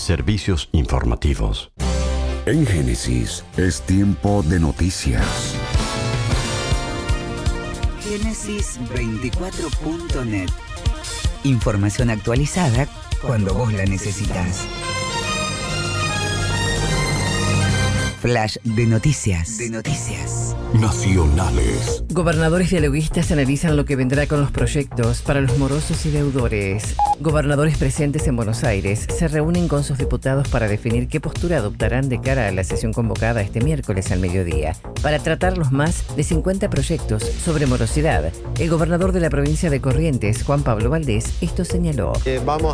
Servicios informativos. En Génesis es tiempo de noticias. Génesis24.net. Información actualizada cuando vos la necesitas. Flash de noticias. Nacionales. Gobernadores dialoguistas analizan lo que vendrá con los proyectos para los morosos y deudores. Gobernadores presentes en Buenos Aires se reúnen con sus diputados para definir qué postura adoptarán de cara a la sesión convocada este miércoles al mediodía, para tratar los más de 50 proyectos sobre morosidad. El gobernador de la provincia de Corrientes, Juan Pablo Valdés, esto señaló. Vamos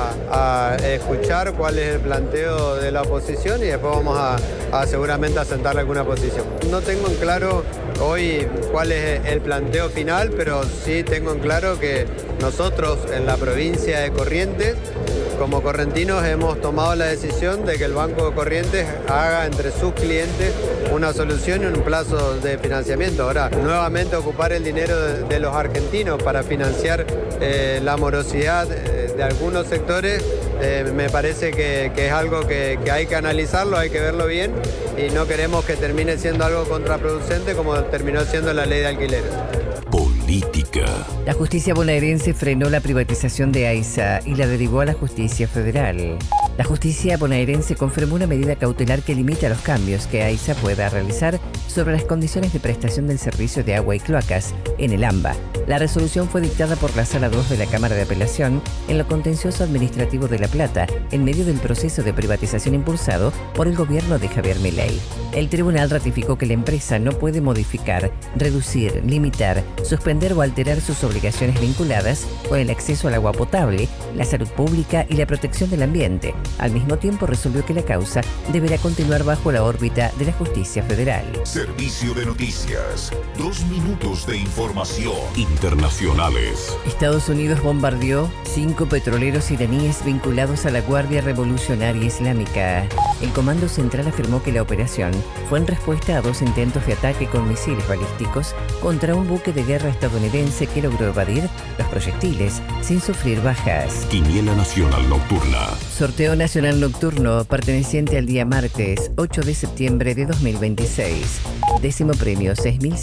a escuchar cuál es el planteo de la oposición y después vamos a seguramente a sentarle alguna posición. No tengo en claro hoy cuál es el planteo final, pero sí tengo en claro que nosotros en la provincia de Corrientes, como correntinos, hemos tomado la decisión de que el Banco de Corrientes haga entre sus clientes una solución en un plazo de financiamiento. Ahora, nuevamente ocupar el dinero de los argentinos para financiar la morosidad de algunos sectores, me parece que es algo que hay que analizarlo, hay que verlo bien y no queremos que termine siendo algo contraproducente como terminó siendo la ley de alquileres. Política. La justicia bonaerense frenó la privatización de AISA y la derivó a la justicia federal. La justicia bonaerense confirmó una medida cautelar que limita los cambios que AISA pueda realizar sobre las condiciones de prestación del servicio de agua y cloacas en el AMBA. La resolución fue dictada por la Sala 2 de la Cámara de Apelación en lo contencioso administrativo de La Plata, en medio del proceso de privatización impulsado por el gobierno de Javier Milei. El tribunal ratificó que la empresa no puede modificar, reducir, limitar, suspender o alterar sus obligaciones vinculadas con el acceso al agua potable, la salud pública y la protección del ambiente. Al mismo tiempo resolvió que la causa deberá continuar bajo la órbita de la justicia federal. Servicio de noticias. 2 minutos de información. Internacionales. Estados Unidos bombardeó 5 petroleros iraníes vinculados a la Guardia Revolucionaria Islámica. El Comando Central afirmó que la operación fue en respuesta a 2 intentos de ataque con misiles balísticos contra un buque de guerra estadounidense que logró evadir los proyectiles sin sufrir bajas. Quiniela Nacional Nocturna. Sorteo Nacional Nocturno perteneciente al día martes 8 de septiembre de 2026. Décimo premio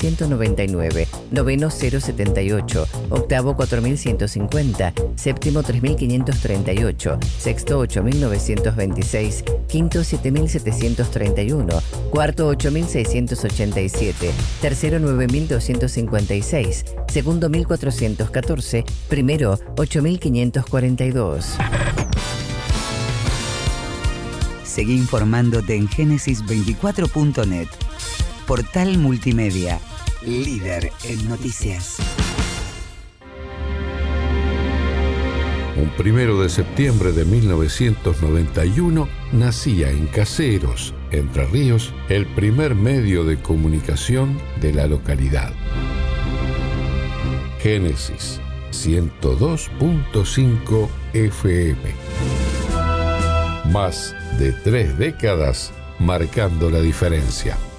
6.199, noveno 078, octavo 4.150, séptimo 3.538, sexto 8.926, quinto 7.731, cuarto 8.687, tercero 9.256, segundo 1.414, primero 8.542. Seguí informándote en Génesis24.net. Portal multimedia, líder en noticias. Un 1 de septiembre de 1991 nacía en Caseros, Entre Ríos, el primer medio de comunicación de la localidad. Génesis 102.5 FM. Más de 3 décadas marcando la diferencia.